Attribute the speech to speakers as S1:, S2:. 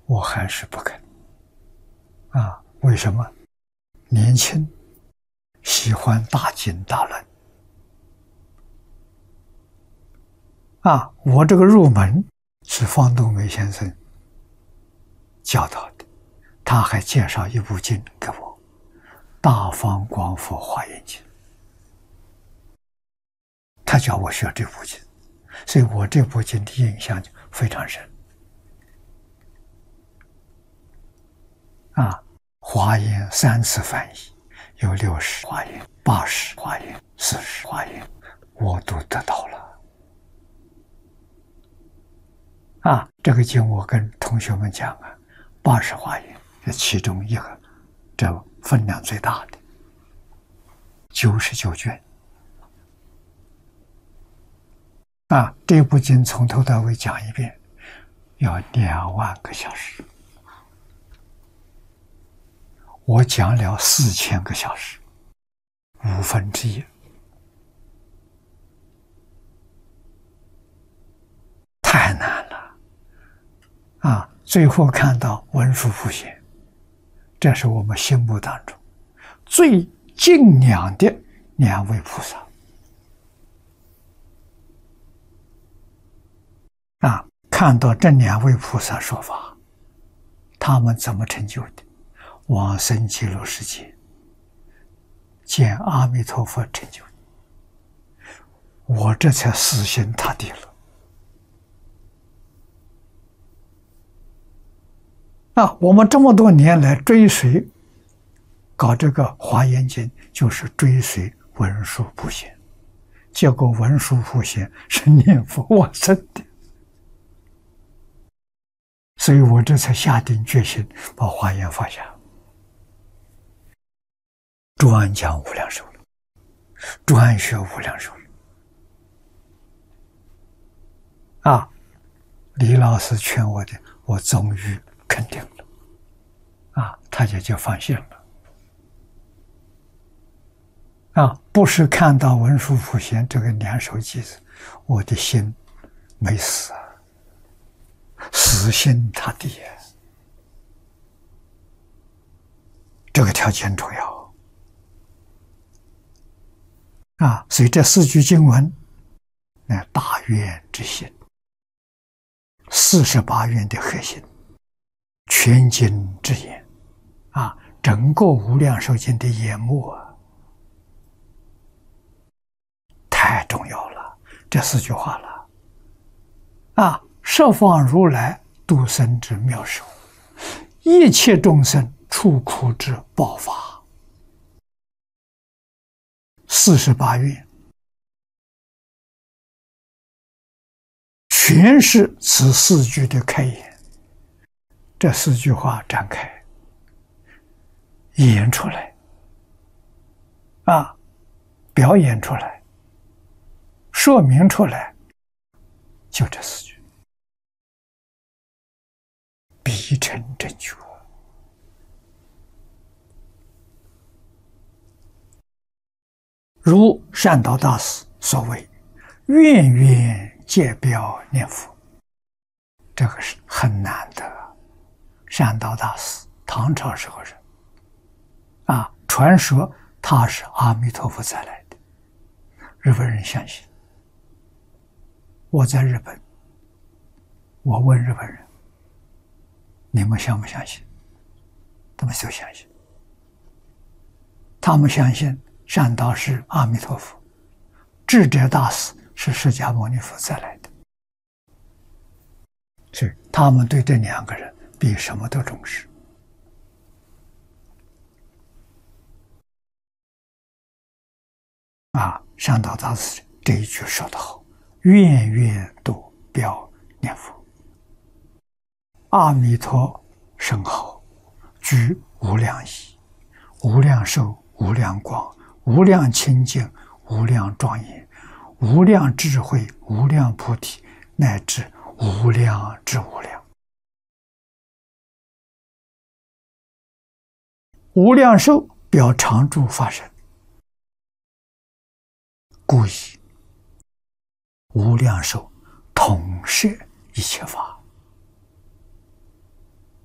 S1: 我还是不肯啊。为什么？年轻，喜欢大经大论啊。我这个入门是方东梅先生教导的，他还介绍一部经给我，《大方广佛华严经》，他教我学这部经，所以我这部经的印象就非常深啊。华严3次翻译，有60华严、80华严、40华严，我都得到了啊。这个经我跟同学们讲啊，80华严是其中一个，这分量最大的，99卷啊。这部经从头到尾讲一遍，要2万个小时。我讲了4000个小时，1/5，太难了啊！最后看到文殊普贤，这是我们心目当中最敬仰的2位菩萨啊！看到这2位菩萨说法，他们怎么成就的？往生极乐世界，见阿弥陀佛成就，我这才死心塌地了啊！我们这么多年来追随搞这个华严经，就是追随文殊普贤，结果文殊普贤是念佛往生的，所以我这才下定决心把华严放下，专讲无量寿了，专学无量寿了啊！李老师劝我的，我终于肯定了啊，他也就放心了啊！不是看到文殊普贤这个2首偈子，我的心没死啊，死心塌地啊！这个条件重要啊！所以这4句经文，那大愿之心，48愿的核心，全经之言啊，整个无量寿经的眼目啊，太重要了，这4句话了啊！十方如来度生之妙手，一切众生出苦之报法，48愿全是此4句的开演，这4句话展开演出来啊，表演出来，说明出来，就这4句，必成正觉。如善导大师所谓愿愿皆标念佛，这个是很难的。善导大师唐朝时候人啊，传说他是阿弥陀佛再来的，日本人相信。我在日本，我问日本人，你们相不相信？他们就相信，他们相信善导是阿弥陀佛，智者大师是释迦牟尼佛再来的，所以他们对这2个人比什么都重视啊！善导大师这一句说得好，愿愿度标念佛，阿弥陀甚好，具无量义、无量寿、无量光、无量清净、无量庄严、无量智慧、无量菩提，乃至无量之无量。无量寿表常住法身，故以无量寿统摄一切法